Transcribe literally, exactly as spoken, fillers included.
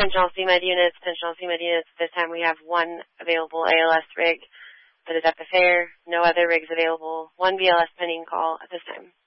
Tensional C M E D units, tensional C M E D units. This time we have one available A L S rig that is at the fair. No other rigs available. One B L S pending call at this time.